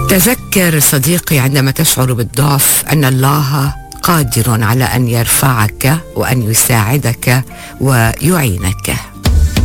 تذكر صديقي عندما تشعر بالضعف أن الله قادر على أن يرفعك وأن يساعدك ويعينك.